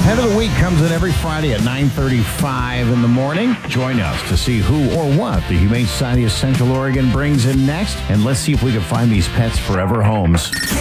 Head of the Week comes in every Friday at 9:35 in the morning. Join us to see who or what the Humane Society of Central Oregon brings in next. And let's see if we can find these pets forever homes.